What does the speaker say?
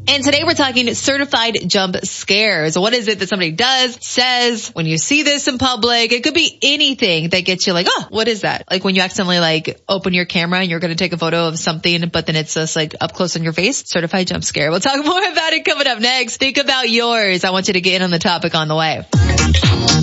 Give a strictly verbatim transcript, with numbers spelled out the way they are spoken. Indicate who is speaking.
Speaker 1: And today we're talking certified jump scares. What is it that somebody does, says, when you see this in public? It could be anything that gets you like, oh, what is that? Like when you accidentally like open your camera and you're going to take a photo of something, but then it's just like up close on your face. Certified jump scare. We'll talk more about it coming up next. Think about yours. I want you to get in on the topic on the way.